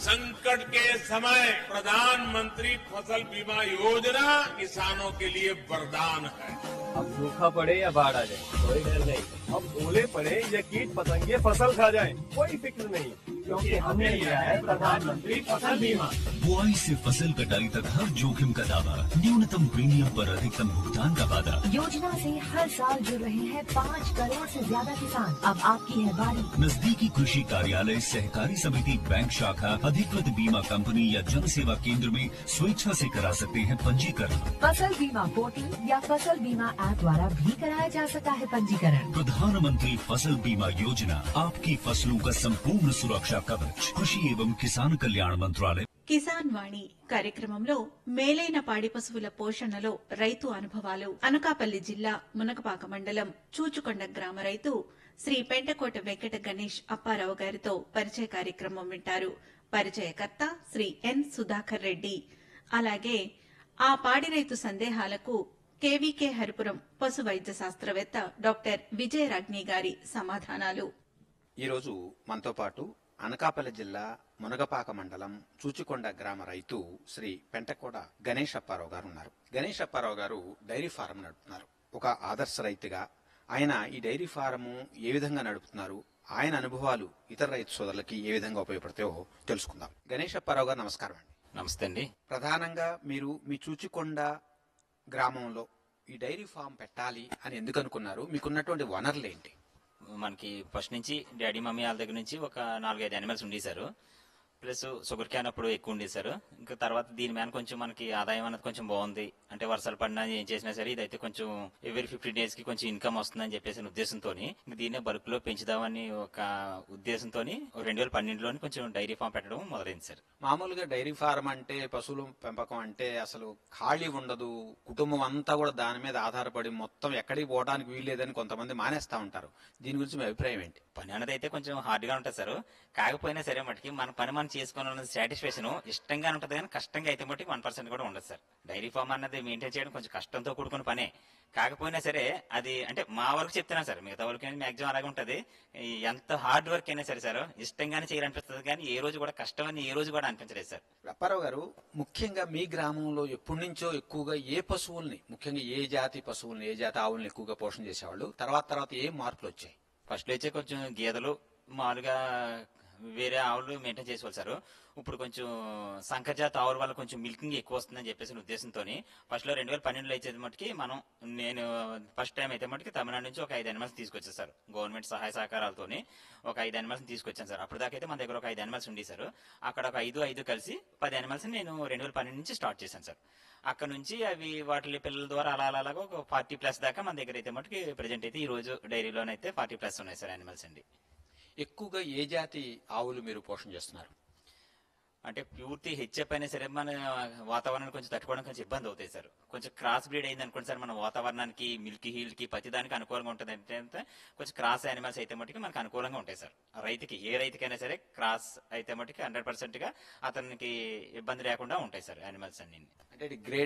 संकट के समय प्रधानमंत्री फसल बीमा योजना किसानों के लिए वरदान है। अब सूखा पड़े या बाढ़ आ जाए कोई डर नहीं, अब ओले पड़े या कीट पतंगे फसल खा जाए कोई फिक्र नहीं, क्योंकि हमने लिया है प्रधानमंत्री फसल बीमा। बुआई से फसल कटाई तक हर जोखिम का दावा, न्यूनतम प्रीमियम पर अधिकतम भुगतान का वादा। योजना से हर साल जुड़ रहे हैं 5 करोड़ से ज्यादा किसान। अब आपकी है बारी। नजदीकी कृषि कार्यालय, सहकारी समिति, बैंक शाखा, अधिकृत बीमा कंपनी या जन सेवा केंद्र में स्वेच्छा से करा सकते हैं पंजीकरण। फसल बीमा पोर्टल या फसल बीमा ऐप द्वारा भी कराया जा सकता है पंजीकरण। प्रधानमंत्री फसल बीमा योजना, आपकी फसलों का संपूर्ण सुरक्षा कवच, कृषि एवं किसान कल्याण मंत्रालय। కిసాన్ వాణి కార్యక్రమంలో మేలైన పాడి పశువుల పోషణలో రైతు అనుభవాలు అనకాపల్లి జిల్లా మునగపాక మండలం చూచుకొండ గ్రామ రైతు శ్రీ పెంటకోట వెంకట గణేష్ అప్పారావు గారితో పరిచయ కార్యక్రమం వింటారు. పరిచయకర్త శ్రీ ఎన్ సుధాకర్ రెడ్డి. అలాగే ఆ పాడి రైతు సందేహాలకు కేవీకే హరిపురం పశు వైద్య శాస్త్రవేత్త డాక్టర్ విజయరాజ్ఞి గారి సమాధానాలు. ఈరోజు మనతో పాటు అనకాపల్లి జిల్లా మునగపాక మండలం చూచుకొండ గ్రామ రైతు శ్రీ పెంటకోట గణేష్ అప్పారావు గారు ఉన్నారు. గణేష్ అప్పారావు గారు డైరీ ఫారం నడుపుతున్నారు. ఒక ఆదర్శ రైతుగా ఆయన ఈ డైరీ ఫారము ఏ విధంగా నడుపుతున్నారు, ఆయన అనుభవాలు ఇతర రైతు సోదరులకి ఏ విధంగా ఉపయోగపడతాయో తెలుసుకుందాం. గణేష్ అప్పారావు గారు నమస్కారం అండి. నమస్తే అండి. ప్రధానంగా మీరు మీ చూచుకొండ గ్రామంలో ఈ డైరీ ఫామ్ పెట్టాలి అని ఎందుకు అనుకున్నారు? మీకున్నటువంటి వనరులు ఏంటి? మనకి ఫస్ట్ నుంచి డాడీ మమ్మీ వాళ్ళ దగ్గర నుంచి ఒక 4-5 యానిమల్స్ ఉండేశారు. ప్లస్ షుగర్ క్యాన్ అప్పుడు ఎక్కువ ఉండేశారు. ఇంకా తర్వాత దీని మీద కొంచెం మనకి ఆదాయం అనేది కొంచెం బాగుంది, అంటే వర్షాలు పడినా ఏం చేసినా సరే ఇదైతే కొంచెం ఎవ్రీ 15 days కి కొంచెం ఇన్కమ్ వస్తుందని చెప్పేసి ఉద్దేశంతో దీన్నే బల్క్ లో పెంచుదామని ఒక ఉద్దేశంతో 2012లోని కొంచెం డైరీ ఫామ్ పెట్టడం మొదలైంది సార్. మామూలుగా డైరీ ఫారం అంటే పశువుల పెంపకం అంటే అసలు ఖాళీ ఉండదు, కుటుంబం అంతా కూడా దాని మీద ఆధారపడి మొత్తం ఎక్కడికి పోవడానికి వీల్లేదని కొంతమంది మానేస్తా ఉంటారు. దీని గురించి మీ అభిప్రాయం ఏంటి? పని అనేది అయితే కొంచెం హార్డ్ గా ఉంటుంది సార్. కాకపోయినా సరే మటుకి మన పని మనం చేసుకోవాలన్న సాటిస్ఫాక్షన్ ఇష్టంగా ఉంటుంది, కానీ కష్టంగా అయితే మటుకు 1% కూడా ఉండదు సార్. డైరీ ఫామ్ అన్నది మెయింటైన్ చేయడం కొంచెం కష్టంతో కూడుకున్న పనే. కాకపోయినా సరే అది అంటే మా వరకు చెప్తున్నాను సార్, మిగతా వరకు మాక్సిమం అలాగే ఉంటది. ఎంత హార్డ్ వర్క్ అయినా సరే సార్ ఇష్టంగానే చేయాలనిపిస్తుంది, కానీ ఏ రోజు కూడా కష్టం అని ఏ రోజు కూడా అనిపించలేదు సార్. అప్పారావు గారు, ముఖ్యంగా మీ గ్రామంలో ఎప్పటి నుంచో ఎక్కువగా ఏ పశువుల్ని, ముఖ్యంగా ఏ జాతి పశువుల్ని, ఏ జాతి ఆవుల్ని ఎక్కువగా పోషణ చేసేవాళ్ళు? తర్వాత ఏ మార్పులు వచ్చాయి? ఫస్ట్ లో వచ్చే కొంచెం గేదెలు, మామూలుగా వేరే ఆవులు మెయింటైన్ చేసుకోవాలి సార్. ఇప్పుడు కొంచెం సంకరజాతి ఆవుల వల్ల కొంచెం మిల్కింగ్ ఎక్కువ వస్తుందని చెప్పేసి ఉద్దేశంతో ఫస్ట్ లో 2012లో అయితే మటుకి నేను ఫస్ట్ టైం అయితే మటుకి తమిళనాడు నుంచి ఒక 5 యానిమల్స్ తీసుకొచ్చాను సార్. గవర్నమెంట్ సహాయ సహకారాలతో ఒక 5 యానిమల్స్ తీసుకొచ్చాను సార్. అప్పుడు దాకైతే మన దగ్గర ఒక 5 యానిమల్స్ ఉండి సార్. అక్కడ ఒక 5 కలిసి 10 యానిమల్స్ నేను 2012 నుంచి స్టార్ట్ చేశాను సార్. అక్కడ నుంచి అవి వాటి పిల్లల ద్వారా అలాగా ఒక 40+ దాకా మన దగ్గర అయితే మటుకి ప్రెజెంట్ అయితే ఈ రోజు డైరీలోనైతే 40+ ఉన్నాయి సార్ యానిమల్స్ అండి. ఎక్కువగా ఏ జాతి ఆవులు మీరు పోషణ చేస్తున్నారు? అంటే పూర్తి హెచ్ఎఫ్ అయినా సరే మన వాతావరణానికి కొంచెం తట్టుకోవడం కొంచెం ఇబ్బంది అవుతాయి సార్. కొంచెం క్రాస్ బ్రీడ్ అయింది అనుకోండి సార్, మన వాతావరణానికి, మిల్క్ హీల్డ్ కి, ప్రతి దానికి అనుకూలంగా ఉంటుంది. అంటే కొంచెం క్రాస్ యానిమల్స్ అయితే మటుకు మనకు అనుకూలంగా ఉంటాయి సార్. రైతుకి, ఏ రైతుకైనా సరే క్రాస్ అయితే మటుకు 100% గా అతనికి ఇబ్బంది లేకుండా ఉంటాయి సార్ యానిమల్స్ అన్ని. అంటే గ్రేడ్